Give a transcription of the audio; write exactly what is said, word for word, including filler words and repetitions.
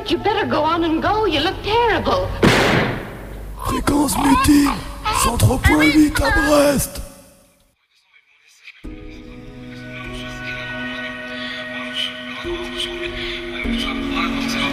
Bert, you better go on and go. You look terrible. Fréquence meeting, cent trois point huit à Brest. Thank you.